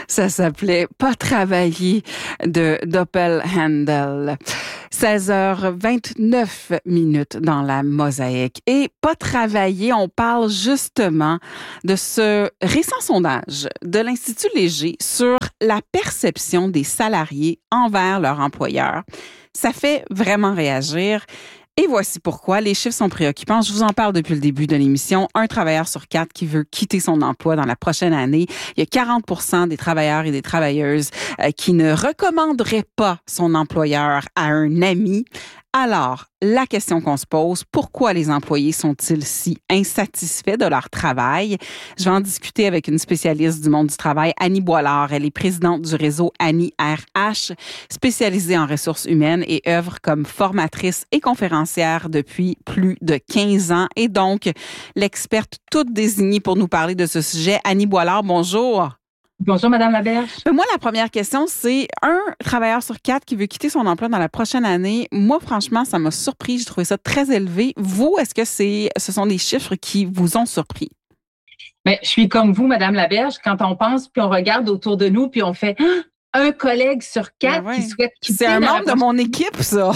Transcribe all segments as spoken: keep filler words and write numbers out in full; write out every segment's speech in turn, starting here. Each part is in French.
Ça s'appelait Pas travailler de Doppelhandel. seize heures vingt-neuf minutes dans la mosaïque. Et pas travailler, on parle justement de ce récent sondage de l'Institut Léger sur la perception des salariés envers leur employeur. Ça fait vraiment réagir. Et voici pourquoi. Les chiffres sont préoccupants. Je vous en parle depuis le début de l'émission. Un travailleur sur quatre qui veut quitter son emploi dans la prochaine année. Il y a quarante pour cent des travailleurs et des travailleuses euh, qui ne recommanderaient pas son employeur à un ami. Alors, la question qu'on se pose, pourquoi les employés sont-ils si insatisfaits de leur travail? Je vais en discuter avec une spécialiste du monde du travail, Annie Boilard. Elle est présidente du réseau Annie R H, spécialisée en ressources humaines et œuvre comme formatrice et conférencière depuis plus de quinze ans. Et donc, l'experte toute désignée pour nous parler de ce sujet. Annie Boilard, bonjour. Bonjour, Madame Laberge. Moi, la première question, c'est un travailleur sur quatre qui veut quitter son emploi dans la prochaine année. Moi, franchement, ça m'a surpris. J'ai trouvé ça très élevé. Vous, est-ce que c'est, ce sont des chiffres qui vous ont surpris? Bien, je suis comme vous, Madame Laberge, quand on pense, puis on regarde autour de nous, puis on fait ah, un collègue sur quatre ben ouais. qui souhaite quitter. C'est un membre de mon équipe, ça.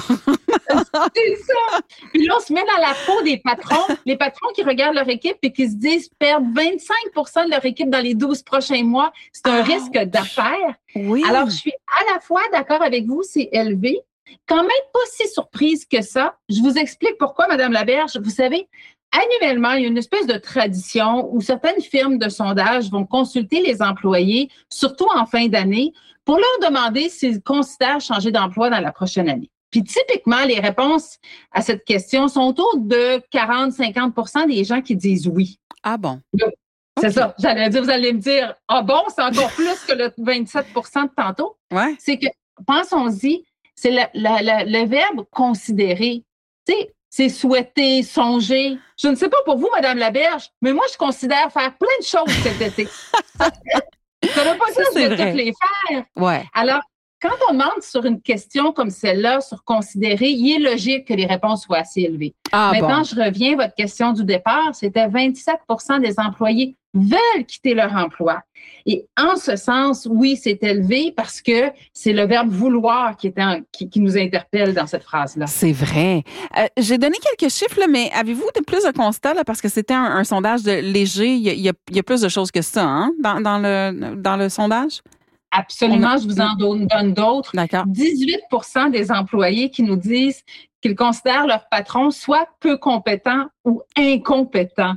C'est ça. Puis là, on se met dans la peau des patrons. Les patrons qui regardent leur équipe et qui se disent perdre vingt-cinq pour cent de leur équipe dans les douze prochains mois. C'est un Ouch. risque d'affaires. Oui. Alors, je suis à la fois d'accord avec vous, c'est élevé. Quand même pas si surprise que ça. Je vous explique pourquoi, Madame Laberge. Vous savez, annuellement, il y a une espèce de tradition où certaines firmes de sondage vont consulter les employés, surtout en fin d'année, pour leur demander s'ils considèrent changer d'emploi dans la prochaine année. Puis typiquement, les réponses à cette question sont autour de quarante à cinquante pour cent des gens qui disent oui. Ah bon? Donc, c'est okay. ça. J'allais dire, vous allez me dire, ah bon, c'est encore plus que le vingt-sept pour cent de tantôt. Ouais. C'est que, pensons-y, c'est la, la, la, le verbe considérer. Tu sais, c'est souhaiter, songer. Je ne sais pas pour vous, Madame Laberge, mais moi, je considère faire plein de choses cet été. Ça ne veut pas dire que je vais toutes les faire. Ouais. Alors, quand on demande sur une question comme celle-là, sur considérer, il est logique que les réponses soient assez élevées. Ah, Maintenant, bon. je reviens à votre question du départ. C'était vingt-sept pour cent des employés veulent quitter leur emploi. Et en ce sens, oui, c'est élevé parce que c'est le verbe vouloir qui, est en, qui, qui nous interpelle dans cette phrase-là. C'est vrai. Euh, j'ai donné quelques chiffres, là, mais avez-vous de plus de constats, là, parce que c'était un, un sondage de léger. Il y, a, il, y a, il y a plus de choses que ça hein, dans, dans, le, dans le sondage? Absolument, a... je vous en donne d'autres. D'accord. dix-huit pour cent des employés qui nous disent qu'ils considèrent leur patron soit peu compétent ou incompétent.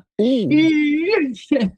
Mmh.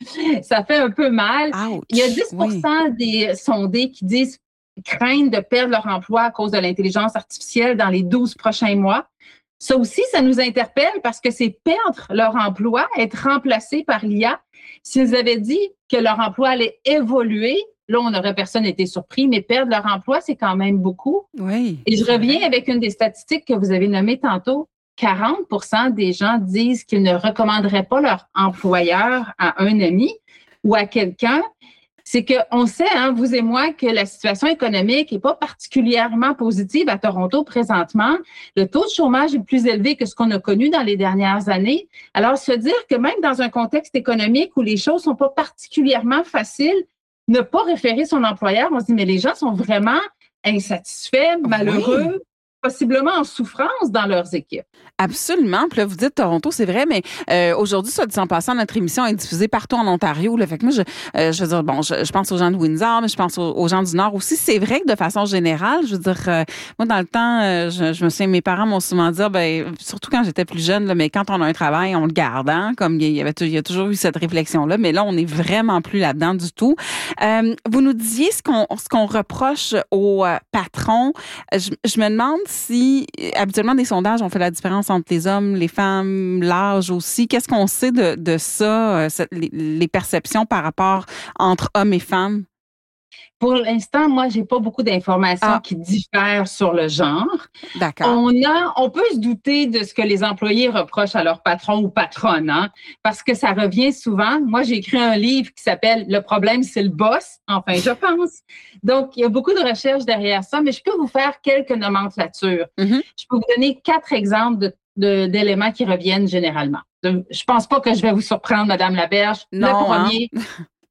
Ça fait un peu mal. Ouch. Il y a dix pour cent oui. des sondés qui disent craindre de perdre leur emploi à cause de l'intelligence artificielle dans les douze prochains mois. Ça aussi, ça nous interpelle parce que c'est perdre leur emploi, être remplacé par l'I A. S'ils avaient dit que leur emploi allait évoluer, là, on n'aurait personne été surpris, mais perdre leur emploi, c'est quand même beaucoup. Oui. Et je reviens avec une des statistiques que vous avez nommées tantôt. quarante pour cent des gens disent qu'ils ne recommanderaient pas leur employeur à un ami ou à quelqu'un. C'est qu'on sait, hein, vous et moi, que la situation économique n'est pas particulièrement positive à Toronto présentement. Le taux de chômage est plus élevé que ce qu'on a connu dans les dernières années. Alors, se dire que même dans un contexte économique où les choses sont pas particulièrement faciles, ne pas référer son employeur, on se dit, mais les gens sont vraiment insatisfaits, malheureux, oui. possiblement en souffrance dans leurs équipes. Absolument. Puis là, vous dites Toronto, c'est vrai, mais euh, aujourd'hui, soit dit en passant, notre émission est diffusée partout en Ontario. Là, fait que moi, je, euh, je veux dire, bon, je, je pense aux gens de Windsor, mais je pense aux, aux gens du Nord aussi. C'est vrai que de façon générale, je veux dire, euh, moi, dans le temps, euh, je, je me souviens, mes parents m'ont souvent dit, ben, surtout quand j'étais plus jeune, là, mais quand on a un travail, on le garde, hein, comme il y avait, il y a toujours eu cette réflexion-là, mais là, on n'est vraiment plus là-dedans du tout. Euh, vous nous disiez ce qu'on, ce qu'on reproche aux euh, patrons. Je, je me demande si, habituellement, des sondages ont fait la différence entre les hommes, les femmes, l'âge aussi. Qu'est-ce qu'on sait de, de ça, les, les perceptions par rapport entre hommes et femmes? Pour l'instant, moi, j'ai pas beaucoup d'informations ah. qui diffèrent sur le genre. D'accord. On a, on peut se douter de ce que les employés reprochent à leur patron ou patronne, hein, parce que ça revient souvent. Moi, j'ai écrit un livre qui s'appelle « Le problème, c'est le boss ». Enfin, je pense. Donc, il y a beaucoup de recherches derrière ça, mais je peux vous faire quelques nomenclatures. Mm-hmm. Je peux vous donner quatre exemples de, de, d'éléments qui reviennent généralement. Je pense pas que je vais vous surprendre, Madame Laberge. Non, le premier, hein?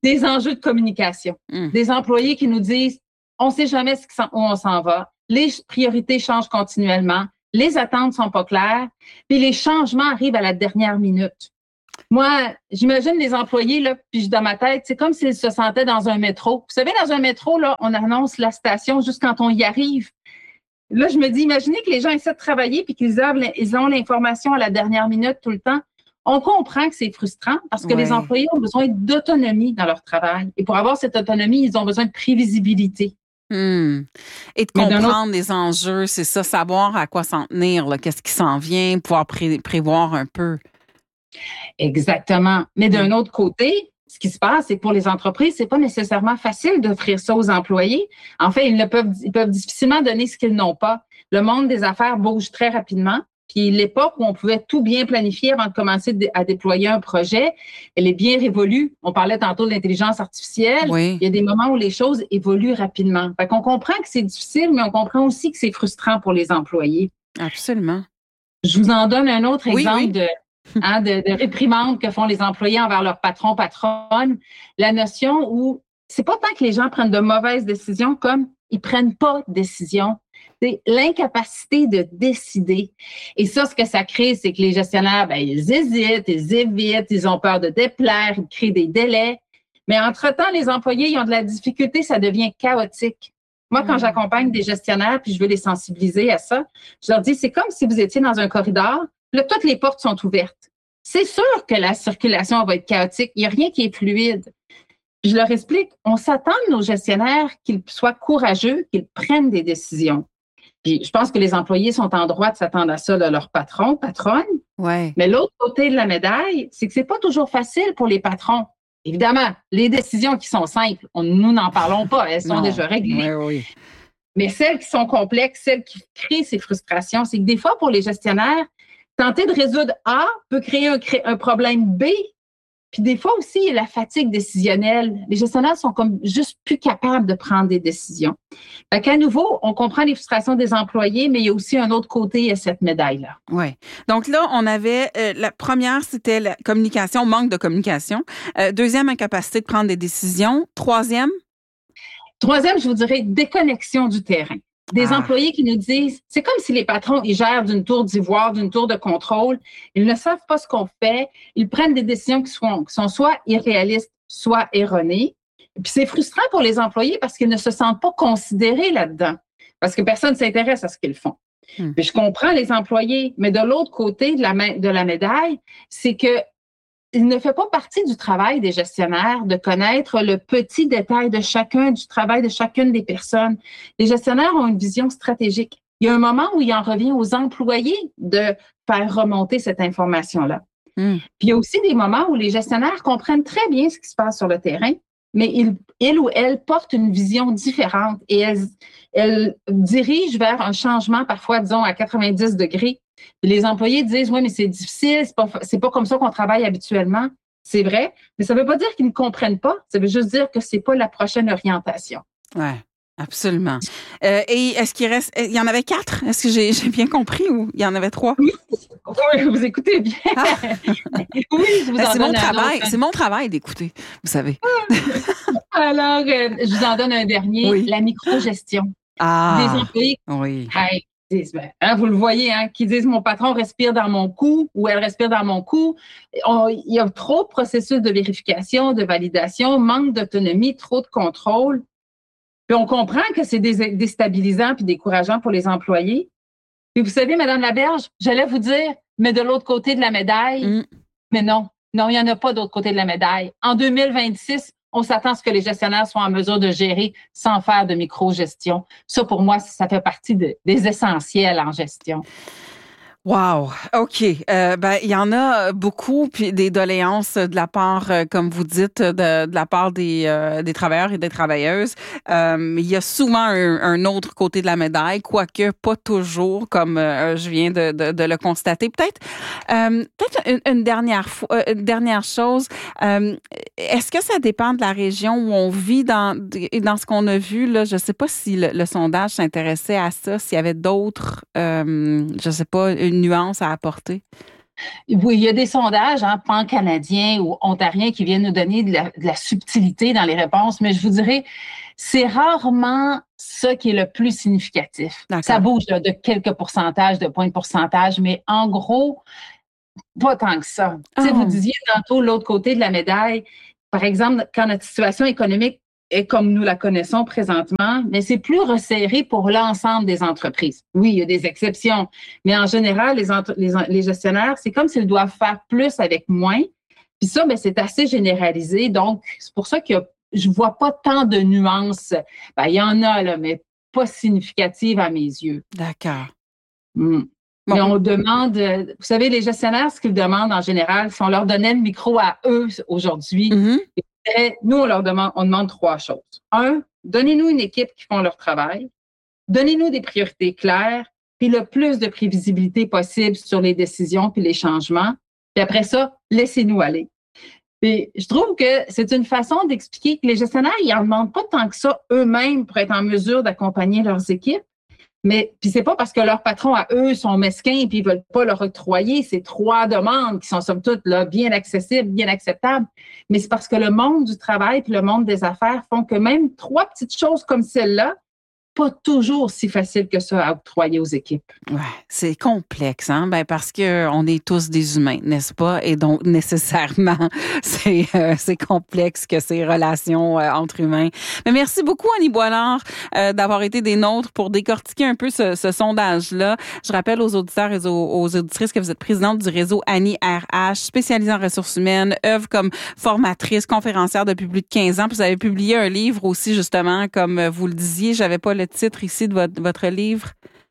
des enjeux de communication, mmh. des employés qui nous disent on ne sait jamais où on s'en va, les priorités changent continuellement, les attentes sont pas claires, puis les changements arrivent à la dernière minute. Moi, j'imagine les employés, là, puis dans ma tête, c'est comme s'ils se sentaient dans un métro. Vous savez, dans un métro, là, on annonce la station juste quand on y arrive. Là, je me dis, imaginez que les gens essaient de travailler puis qu'ils ont l'information à la dernière minute tout le temps. On comprend que c'est frustrant parce que ouais. les employés ont besoin d'autonomie dans leur travail. Et pour avoir cette autonomie, ils ont besoin de prévisibilité. Mmh. Et de Mais comprendre autre... les enjeux, c'est ça, savoir à quoi s'en tenir, là, qu'est-ce qui s'en vient, pouvoir pré- prévoir un peu. Exactement. Mais d'un autre côté, ce qui se passe, c'est que pour les entreprises, c'est pas nécessairement facile d'offrir ça aux employés. En fait, ils ne peuvent, ils peuvent difficilement donner ce qu'ils n'ont pas. Le monde des affaires bouge très rapidement. Puis l'époque où on pouvait tout bien planifier avant de commencer à déployer un projet, elle est bien révolue. On parlait tantôt de l'intelligence artificielle. Oui. Il y a des moments où les choses évoluent rapidement. Fait qu'on comprend que c'est difficile, mais on comprend aussi que c'est frustrant pour les employés. Absolument. Je vous en donne un autre exemple oui, oui. de... Hein, de, de réprimandes que font les employés envers leur patron, patronne. La notion où c'est pas tant que les gens prennent de mauvaises décisions comme ils prennent pas de décision. C'est l'incapacité de décider. Et ça, ce que ça crée, c'est que les gestionnaires, ben, ils hésitent, ils évitent, ils ont peur de déplaire, ils créent des délais. Mais entre-temps, les employés, ils ont de la difficulté, ça devient chaotique. Moi, quand mmh. j'accompagne des gestionnaires, puis je veux les sensibiliser à ça, je leur dis, c'est comme si vous étiez dans un corridor. Là, toutes les portes sont ouvertes. C'est sûr que la circulation va être chaotique. Il n'y a rien qui est fluide. Je leur explique, on s'attend de nos gestionnaires qu'ils soient courageux, qu'ils prennent des décisions. Puis je pense que les employés sont en droit de s'attendre à ça de leur patron, patronne. Ouais. Mais l'autre côté de la médaille, c'est que c'est pas toujours facile pour les patrons. Évidemment, les décisions qui sont simples, on, nous n'en parlons pas. Elles sont non. déjà réglées. Oui, oui. Mais celles qui sont complexes, celles qui créent ces frustrations, c'est que des fois, pour les gestionnaires, tenter de résoudre A peut créer un, un problème B. Puis des fois aussi, il y a la fatigue décisionnelle. Les gestionnaires sont comme juste plus capables de prendre des décisions. Fait qu'à nouveau, on comprend les frustrations des employés, mais il y a aussi un autre côté à cette médaille-là. Oui. Donc là, on avait, euh, la première, c'était la communication, manque de communication. Euh, deuxième, incapacité de prendre des décisions. Troisième? Troisième, je vous dirais, déconnexion du terrain. Des ah. employés qui nous disent, c'est comme si les patrons, ils gèrent d'une tour d'ivoire, d'une tour de contrôle. Ils ne savent pas ce qu'on fait. Ils prennent des décisions qui sont, qui sont soit irréalistes, soit erronées. Et puis c'est frustrant pour les employés parce qu'ils ne se sentent pas considérés là-dedans. Parce que personne ne s'intéresse à ce qu'ils font. Hmm. Puis je comprends les employés, mais de l'autre côté de la, de la médaille, c'est que il ne fait pas partie du travail des gestionnaires de connaître le petit détail de chacun, du travail de chacune des personnes. Les gestionnaires ont une vision stratégique. Il y a un moment où il en revient aux employés de faire remonter cette information-là. Mm. Puis il y a aussi des moments où les gestionnaires comprennent très bien ce qui se passe sur le terrain, mais ils, ils ou elles portent une vision différente et elles, elles dirigent vers un changement parfois, disons, à quatre-vingt-dix degrés. Les employés disent, oui, mais c'est difficile, c'est pas, c'est pas comme ça qu'on travaille habituellement. C'est vrai, mais ça veut pas dire qu'ils ne comprennent pas. Ça veut juste dire que c'est pas la prochaine orientation. Ouais, absolument. Euh, et est-ce qu'il reste, il y en avait quatre? Est-ce que j'ai, j'ai bien compris ou il y en avait trois? Oui, oui vous écoutez bien. Ah. Oui, je vous ben, en c'est donne mon un travail, autre. c'est mon travail d'écouter, vous savez. Alors, euh, je vous en donne un dernier, oui. La microgestion. Ah, des employés. Oui. Hey, disent, ben, hein, vous le voyez, hein, qui disent mon patron respire dans mon cou ou elle respire dans mon cou. On, il y a trop de processus de vérification, de validation, manque d'autonomie, trop de contrôle. Puis on comprend que c'est déstabilisant puis décourageant pour les employés. Puis vous savez, Madame Laberge, j'allais vous dire, mais de l'autre côté de la médaille, mm. mais non, non, il n'y en a pas d'autre côté de la médaille. En deux mille vingt-six, on s'attend à ce que les gestionnaires soient en mesure de gérer sans faire de micro-gestion. Ça, pour moi, ça fait partie de, des essentiels en gestion. Wow, OK. Euh, ben, il y en a beaucoup, puis des doléances de la part, euh, comme vous dites, de, de la part des, euh, des travailleurs et des travailleuses. Euh, il y a souvent un, un autre côté de la médaille, quoique pas toujours, comme euh, je viens de, de, de le constater. Peut-être, euh, peut-être une, une dernière fois, euh, une dernière chose. Euh, est-ce que ça dépend de la région où on vit dans dans ce qu'on a vu là? Je sais pas si le, le sondage s'intéressait à ça, s'il y avait d'autres, euh, je sais pas, une nuance à apporter? Oui, il y a des sondages, hein, pan-canadiens ou ontariens qui viennent nous donner de la, de la subtilité dans les réponses, mais je vous dirais, c'est rarement ça qui est le plus significatif. D'accord. Ça bouge là, de quelques pourcentages, de points de pourcentage, mais en gros, pas tant que ça. Oh. Tu sais, vous disiez tantôt l'autre côté de la médaille, par exemple, quand notre situation économique est comme nous la connaissons présentement, mais c'est plus resserré pour l'ensemble des entreprises. Oui, il y a des exceptions, mais en général, les, entre, les, les gestionnaires, c'est comme s'ils doivent faire plus avec moins. Puis ça, ben, c'est assez généralisé. Donc, c'est pour ça que je ne vois pas tant de nuances. Ben, il y en a, là, mais pas significatives à mes yeux. D'accord. Mm. Bon. Mais on demande, vous savez, les gestionnaires, ce qu'ils demandent en général, si on leur donnait le micro à eux aujourd'hui, Mm-hmm. nous, on leur demande, on demande trois choses. Un, donnez-nous une équipe qui font leur travail. Donnez-nous des priorités claires, puis le plus de prévisibilité possible sur les décisions puis les changements. Puis après ça, laissez-nous aller. Puis je trouve que c'est une façon d'expliquer que les gestionnaires, ils n'en demandent pas tant que ça eux-mêmes pour être en mesure d'accompagner leurs équipes. Mais puis c'est pas parce que leurs patrons à eux sont mesquins puis ils veulent pas leur octroyer ces trois demandes qui sont somme toute là bien accessibles, bien acceptables. Mais c'est parce que le monde du travail puis le monde des affaires font que même trois petites choses comme celle-là, pas toujours si facile que ça à octroyer aux équipes. Ouais, c'est complexe, hein? Ben parce que on est tous des humains, n'est-ce pas? Et donc nécessairement, c'est euh, c'est complexe que ces relations euh, entre humains. Mais merci beaucoup Annie Boilard euh, d'avoir été des nôtres pour décortiquer un peu ce, ce sondage-là. Je rappelle aux auditeurs et aux, aux auditrices que vous êtes présidente du réseau Annie R H, spécialisée en ressources humaines, œuvre comme formatrice, conférencière depuis plus de quinze ans. Puis vous avez publié un livre aussi justement, comme vous le disiez. J'avais pas le titre ici de votre, votre livre.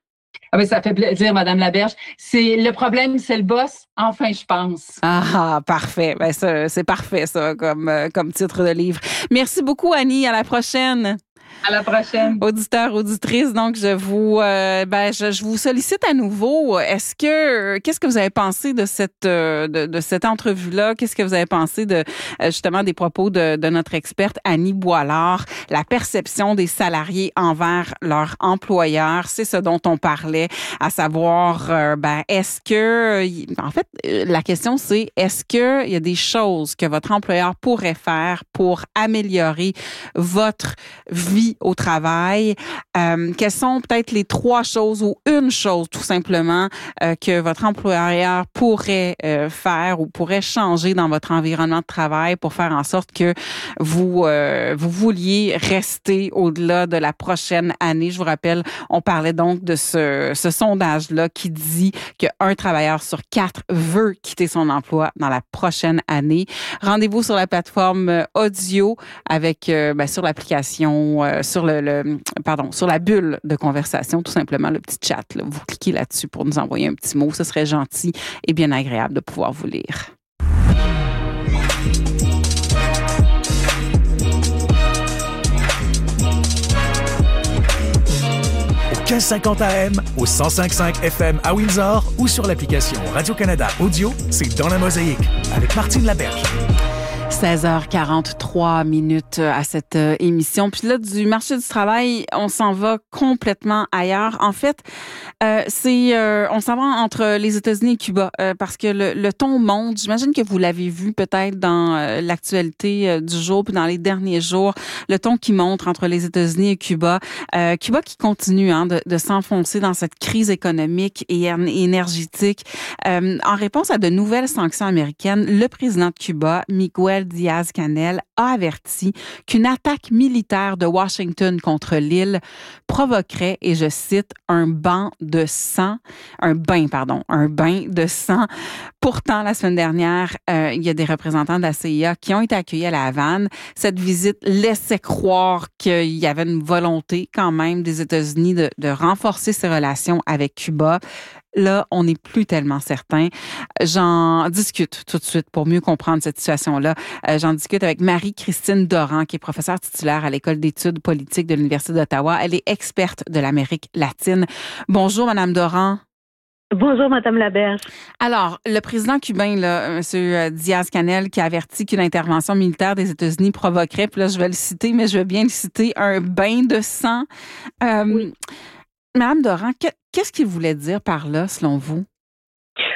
Ah ben, ça fait plaisir, Madame Laberge. C'est le problème, c'est le boss. Enfin, je pense. Ah, parfait. Ben, ça, c'est parfait, ça, comme, euh, comme titre de livre. Merci beaucoup, Annie. À la prochaine. À la prochaine. Auditeurs, auditrices, donc je vous, euh, ben, je, je vous sollicite à nouveau. Est-ce que, qu'est-ce que vous avez pensé de cette, de, de cette entrevue-là? Qu'est-ce que vous avez pensé de, justement, des propos de, de notre experte Annie Boilard? La perception des salariés envers leur employeur, c'est ce dont on parlait, à savoir, euh, ben, est-ce que, en fait, la question c'est, est-ce que il y a des choses que votre employeur pourrait faire pour améliorer votre vie au travail? Euh, quelles sont peut-être les trois choses ou une chose tout simplement euh, que votre employeur pourrait euh, faire ou pourrait changer dans votre environnement de travail pour faire en sorte que vous euh, vous vouliez rester au-delà de la prochaine année? Je vous rappelle, on parlait donc de ce, ce sondage-là qui dit qu'un travailleur sur quatre veut quitter son emploi dans la prochaine année. Rendez-vous sur la plateforme audio avec euh, ben, sur l'application euh, sur le, le pardon sur la bulle de conversation, tout simplement le petit chat là. Vous cliquez là-dessus pour nous envoyer un petit mot, ce serait gentil et bien agréable de pouvoir vous lire. Au quinze cinquante A M, au cent cinq virgule cinq F M à Windsor ou sur l'application Radio-Canada Audio, c'est Dans la Mosaïque avec Martine Laberge. seize heures quarante-trois minutes à cette euh, émission. Puis là, du marché du travail, on s'en va complètement ailleurs. En fait, euh, c'est euh, on s'en va entre les États-Unis et Cuba euh, parce que le, le ton monte. J'imagine que vous l'avez vu peut-être dans euh, l'actualité euh, du jour puis dans les derniers jours, le ton qui monte entre les États-Unis et Cuba. Euh, Cuba qui continue hein, de, de s'enfoncer dans cette crise économique et énergétique. Euh, en réponse à de nouvelles sanctions américaines, le président de Cuba, Miguel Díaz-Canel, a averti qu'une attaque militaire de Washington contre l'île provoquerait, et je cite, un bain de sang, un bain, pardon, un bain de sang. Pourtant, la semaine dernière, euh, il y a des représentants de la C I A qui ont été accueillis à La Havane. Cette visite laissait croire qu'il y avait une volonté quand même des États-Unis de, de renforcer ses relations avec Cuba. Là, on n'est plus tellement certain. J'en discute tout de suite pour mieux comprendre cette situation-là. Euh, j'en discute avec Marie-Christine Doran, qui est professeure titulaire à l'École d'études politiques de l'Université d'Ottawa. Elle est experte de l'Amérique latine. Bonjour, Madame Doran. Bonjour, Madame Laberge. Alors, le président cubain, là, M. Díaz-Canel, qui a averti qu'une intervention militaire des États-Unis provoquerait, puis là, je vais le citer, mais je vais bien le citer, un bain de sang. Euh, oui. Madame Doran, qu'est-ce qu'il voulait dire par là, selon vous?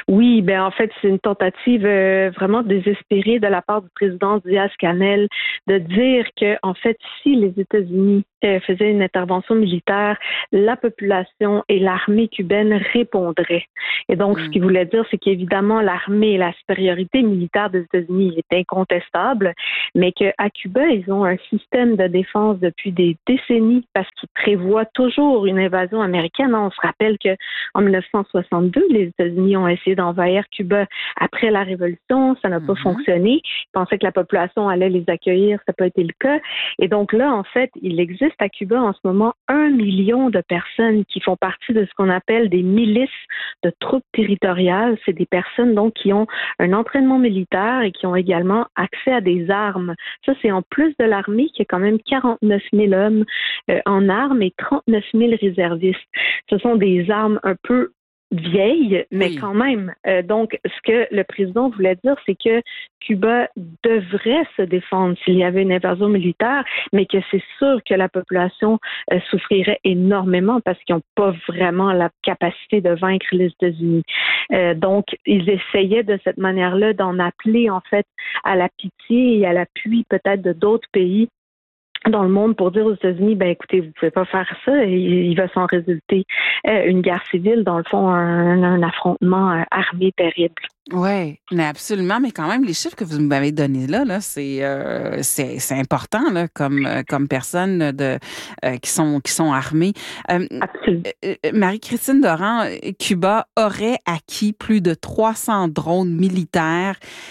Oui, ben en fait, c'est une tentative euh, vraiment désespérée de la part du président Diaz-Canel de dire que, en fait, si les États-Unis euh, faisaient une intervention militaire, la population et l'armée cubaine répondraient. Et donc, mmh. ce qu'il voulait dire, c'est qu'évidemment, l'armée et la supériorité militaire des États-Unis est incontestable, mais qu'à Cuba, ils ont un système de défense depuis des décennies parce qu'ils prévoient toujours une invasion américaine. On se rappelle qu'en dix-neuf cent soixante-deux, les États-Unis ont essayé d'envahir Cuba après la Révolution. Ça n'a pas mm-hmm. fonctionné. Ils pensaient que la population allait les accueillir. Ça n'a pas été le cas. Et donc là, en fait, il existe à Cuba en ce moment un million de personnes qui font partie de ce qu'on appelle des milices de troupes territoriales. C'est des personnes donc qui ont un entraînement militaire et qui ont également accès à des armes. Ça, c'est en plus de l'armée qui a quand même quarante-neuf mille hommes euh, en armes et trente-neuf mille réservistes. Ce sont des armes un peu vieille, mais oui. quand même. Euh, donc, ce que le président voulait dire, c'est que Cuba devrait se défendre s'il y avait une invasion militaire, mais que c'est sûr que la population euh, souffrirait énormément parce qu'ils n'ont pas vraiment la capacité de vaincre les États-Unis. Euh, donc, ils essayaient de cette manière-là d'en appeler, en fait, à la pitié et à l'appui peut-être de d'autres pays dans le monde pour dire aux États-Unis, ben écoutez, vous pouvez pas faire ça, et il va s'en résulter euh, une guerre civile, dans le fond, un, un affrontement euh, armé terrible. Oui, mais absolument, mais quand même, les chiffres que vous m'avez donnés là, là, c'est euh, c'est, c'est important là, comme comme personnes de euh, qui sont qui sont armées. Euh, absolument. Euh, Marie-Christine Doran, Cuba aurait acquis plus de trois cents drones militaires,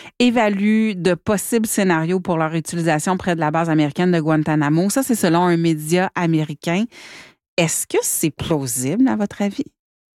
évalue de possibles scénarios pour leur utilisation près de la base américaine de Guantanamo. Ça, c'est selon un média américain. Est-ce que c'est plausible, à votre avis?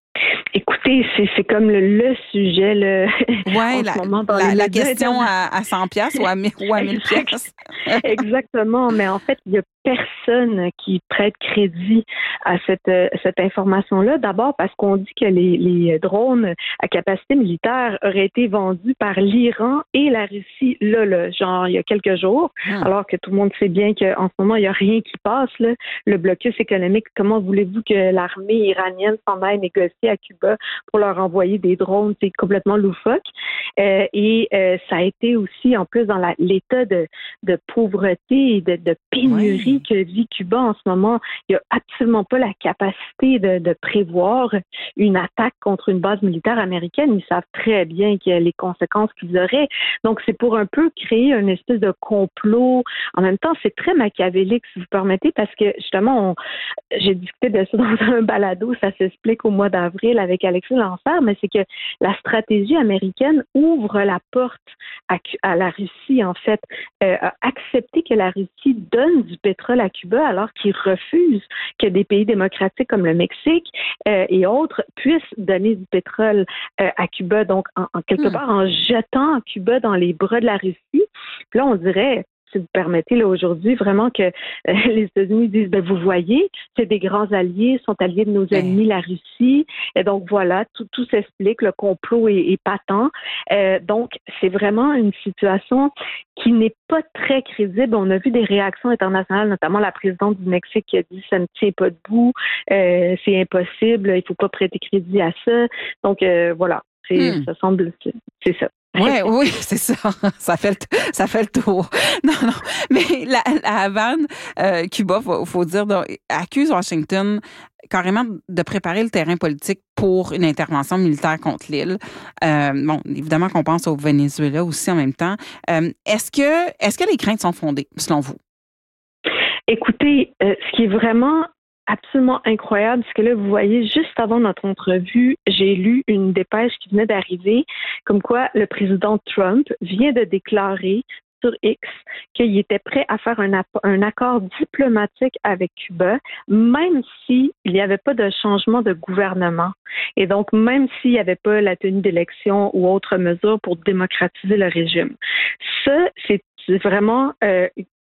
Écoutez, c'est, c'est comme le, le sujet le, ouais, en la, ce moment dans la, les la question à, à cent piastres ou à mille piastres. Exactement, mais en fait, il y a personne qui prête crédit à cette, cette information-là. D'abord parce qu'on dit que les, les drones à capacité militaire auraient été vendus par l'Iran et la Russie, là, là, genre il y a quelques jours, hum. alors que tout le monde sait bien qu'en ce moment, il n'y a rien qui passe, là. Le blocus économique, comment voulez-vous que l'armée iranienne s'en aille négocier à Cuba pour leur envoyer des drones? C'est complètement loufoque. Euh, et euh, ça a été aussi, en plus, dans la, l'état de, de pauvreté et de, de pénurie oui. que vit Cuba en ce moment. Il n'y a absolument pas la capacité de, de prévoir une attaque contre une base militaire américaine. Ils savent très bien qu'il y a les conséquences qu'ils auraient. Donc, c'est pour un peu créer une espèce de complot. En même temps, c'est très machiavélique, si vous permettez, parce que, justement, on, j'ai discuté de ça dans un balado, ça s'explique au mois d'avril avec Alexis Lansard, mais c'est que la stratégie américaine ouvre la porte à, à la Russie, en fait, euh, a accepté que la Russie donne du pétrole à Cuba alors qu'ils refusent que des pays démocratiques comme le Mexique euh, et autres puissent donner du pétrole euh, à Cuba. Donc, en, en quelque mmh. part, en jetant Cuba dans les bras de la Russie, puis là, on dirait... si vous permettez, là, aujourd'hui, vraiment que euh, les États-Unis disent, ben, vous voyez, c'est des grands alliés, sont alliés de nos ennemis, la Russie. Et donc, voilà, tout, tout s'explique, le complot est, est patent. Euh, donc, c'est vraiment une situation qui n'est pas très crédible. On a vu des réactions internationales, notamment la présidente du Mexique qui a dit, ça ne tient pas debout, euh, c'est impossible, il ne faut pas prêter crédit à ça. Donc, euh, voilà, c'est, hmm. ça semble, c'est, c'est ça. Ouais, oui, c'est ça. Ça fait le, ça fait le tour. Non, non. Mais la, la Havane, euh, Cuba, faut, faut dire, donc, accuse Washington carrément de préparer le terrain politique pour une intervention militaire contre l'île. Euh, bon, évidemment qu'on pense au Venezuela aussi en même temps. Euh, est-ce que, est-ce que les craintes sont fondées, selon vous? Écoutez, euh, ce qui est vraiment absolument incroyable, parce que là, vous voyez, juste avant notre entrevue, j'ai lu une dépêche qui venait d'arriver, comme quoi le président Trump vient de déclarer sur X qu'il était prêt à faire un, app- un accord diplomatique avec Cuba, même s'il n'y avait pas de changement de gouvernement. Et donc, même s'il n'y avait pas la tenue d'élections ou autres mesures pour démocratiser le régime. Ça, c'est C'est vraiment euh,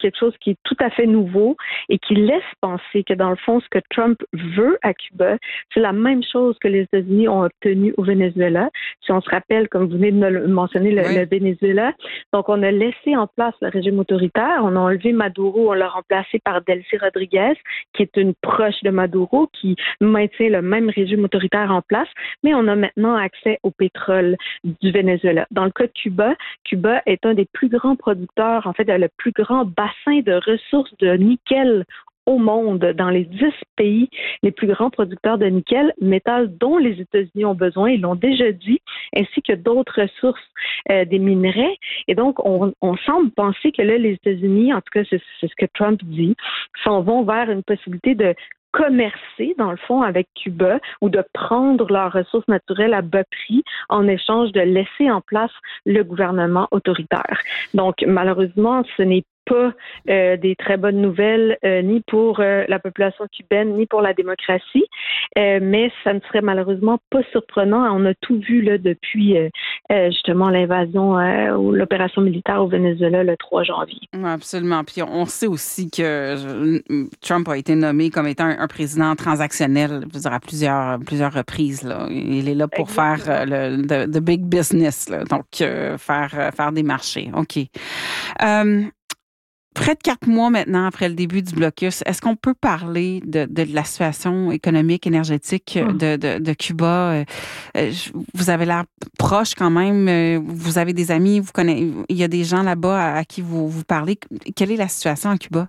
quelque chose qui est tout à fait nouveau et qui laisse penser que, dans le fond, ce que Trump veut à Cuba, c'est la même chose que les États-Unis ont obtenu au Venezuela. Si on se rappelle, comme vous venez de le mentionner, le, oui. le Venezuela, donc on a laissé en place le régime autoritaire, on a enlevé Maduro, on l'a remplacé par Delcy Rodriguez, qui est une proche de Maduro, qui maintient le même régime autoritaire en place, mais on a maintenant accès au pétrole du Venezuela. Dans le cas de Cuba, Cuba est un des plus grands producteurs, en fait, le plus grand bassin de ressources de nickel au monde, dans les dix pays les plus grands producteurs de nickel, métal dont les États-Unis ont besoin, ils l'ont déjà dit, ainsi que d'autres ressources euh, des minerais. Et donc, on, on semble penser que là, les États-Unis, en tout cas, c'est, c'est ce que Trump dit, s'en vont vers une possibilité de commercer, dans le fond, avec Cuba ou de prendre leurs ressources naturelles à bas prix en échange de laisser en place le gouvernement autoritaire. Donc, malheureusement, ce n'est pas euh, des très bonnes nouvelles euh, ni pour euh, la population cubaine ni pour la démocratie, euh, mais ça ne serait malheureusement pas surprenant. On a tout vu là depuis euh, euh, justement l'invasion euh, ou l'opération militaire au Venezuela le trois janvier. Oui, absolument. Puis on sait aussi que Trump a été nommé comme étant un, un président transactionnel, je veux dire, à plusieurs plusieurs reprises. Là. Il est là pour Exactement. faire euh, le the, the big business, là. donc euh, faire euh, faire des marchés. OK. Euh, Près de quatre mois maintenant après le début du blocus, est-ce qu'on peut parler de, de, de la situation économique, énergétique de, de, de Cuba? Vous avez l'air proche quand même. Vous avez des amis, vous connaissez, il y a des gens là-bas à, à qui vous, vous parlez. Quelle est la situation à Cuba?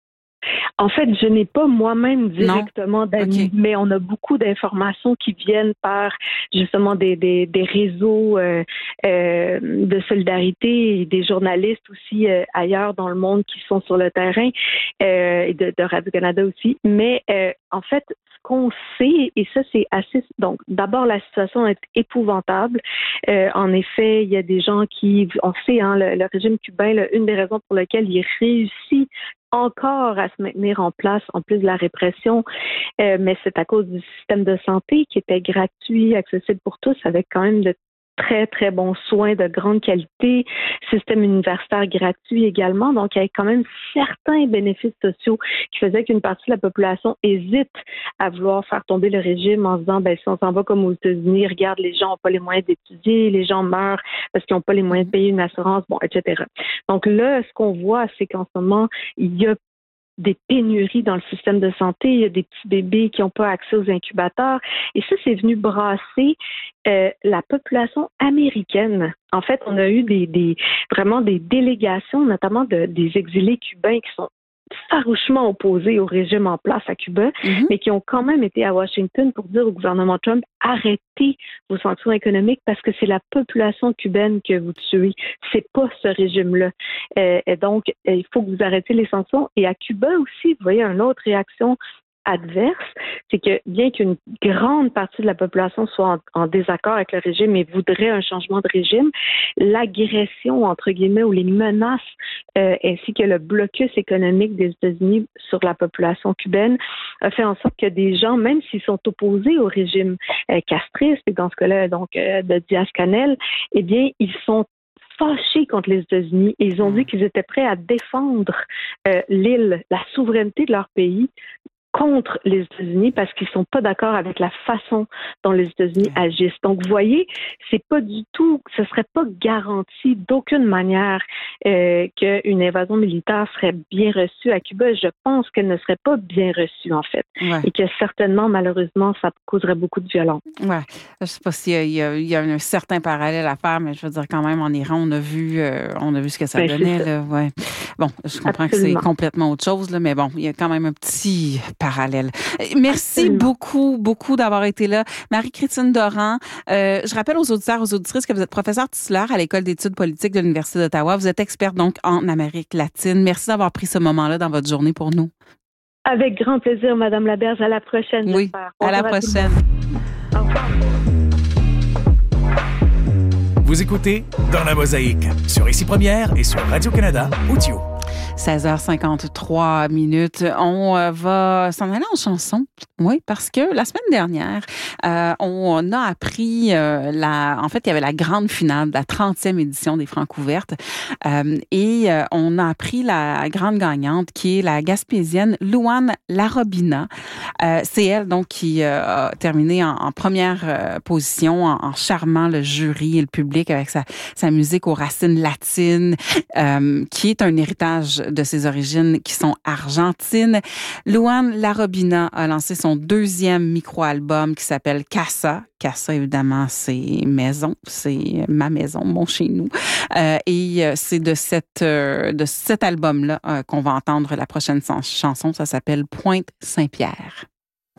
En fait, je n'ai pas moi-même directement d'amis, okay. mais on a beaucoup d'informations qui viennent par justement des, des, des réseaux euh, euh, de solidarité et des journalistes aussi euh, ailleurs dans le monde qui sont sur le terrain euh, et de, de Radio-Canada aussi. Mais euh, en fait, ce qu'on sait, et ça c'est assez... Donc, d'abord, la situation est épouvantable. Euh, en effet, il y a des gens qui... On sait, hein, le, le régime cubain, là, une des raisons pour lesquelles il réussit encore à se maintenir en place, en plus de la répression, euh, mais c'est à cause du système de santé qui était gratuit, accessible pour tous, avec quand même de très, très bons soins de grande qualité, système universitaire gratuit également, donc il y avait quand même certains bénéfices sociaux qui faisaient qu'une partie de la population hésite à vouloir faire tomber le régime en se disant, ben si on s'en va comme aux États-Unis, regarde, les gens n'ont pas les moyens d'étudier, les gens meurent parce qu'ils n'ont pas les moyens de payer une assurance, bon, et cetera. Donc là, ce qu'on voit, c'est qu'en ce moment, il y a des pénuries dans le système de santé, il y a des petits bébés qui n'ont pas accès aux incubateurs. Et ça, c'est venu brasser euh, la population américaine. En fait, on a eu des, des vraiment des délégations, notamment de, des exilés cubains qui sont farouchement opposés au régime en place à Cuba, mm-hmm. mais qui ont quand même été à Washington pour dire au gouvernement Trump, arrêtez vos sanctions économiques parce que c'est la population cubaine que vous tuez. C'est pas ce régime-là. Euh, et donc, il faut que vous arrêtiez les sanctions. Et à Cuba aussi, vous voyez une autre réaction adverse, c'est que bien qu'une grande partie de la population soit en, en désaccord avec le régime et voudrait un changement de régime, l'agression, entre guillemets, ou les menaces, euh, ainsi que le blocus économique des États-Unis sur la population cubaine a fait en sorte que des gens, même s'ils sont opposés au régime euh, castriste, et dans ce cas-là, donc, euh, de Díaz-Canel, eh bien, ils sont fâchés contre les États-Unis et ils ont dit qu'ils étaient prêts à défendre euh, l'île, la souveraineté de leur pays contre les États-Unis parce qu'ils sont pas d'accord avec la façon dont les États-Unis agissent. Donc, vous voyez, c'est pas du tout, ce serait pas garanti d'aucune manière euh, qu'une invasion militaire serait bien reçue à Cuba. Je pense qu'elle ne serait pas bien reçue, en fait. Ouais. Et que certainement, malheureusement, ça causerait beaucoup de violence. Ouais. Je sais pas s'il y a, il y a, il y a un certain parallèle à faire, mais je veux dire, quand même, en Iran, on a vu, euh, on a vu ce que ça ben, donnait, là. Ouais. Bon, je comprends Absolument. que c'est complètement autre chose, là, mais bon, il y a quand même un petit parallèle. Merci Absolument. beaucoup, beaucoup d'avoir été là. Marie-Christine Doran, euh, je rappelle aux auditeurs, aux auditrices que vous êtes professeure titulaire à l'École d'études politiques de l'Université d'Ottawa. Vous êtes experte donc en Amérique latine. Merci d'avoir pris ce moment-là dans votre journée pour nous. Avec grand plaisir, Madame Laberge. À la prochaine, oui, j'espère. À la prochaine. Au revoir. Vous écoutez Dans la Mosaïque sur Ici Première et sur Radio-Canada Audio. seize heures cinquante-trois minutes. On euh, va s'en aller en chanson. Oui, parce que la semaine dernière, euh, on a appris euh, la. En fait, il y avait la grande finale de la trentième édition des Francouvertes, euh, et euh, on a appris la grande gagnante qui est la Gaspésienne Louane Larobina. Euh, c'est elle donc qui euh, a terminé en, en première euh, position en, en charmant le jury et le public avec sa, sa musique aux racines latines, euh, qui est un héritage de ses origines qui sont argentines. Louane Larobina a lancé son deuxième micro-album qui s'appelle Casa. Casa, évidemment, c'est maison, c'est ma maison, mon chez nous. Euh, et c'est de cette euh, de cet album-là euh, qu'on va entendre la prochaine chanson. Ça s'appelle Pointe Saint-Pierre.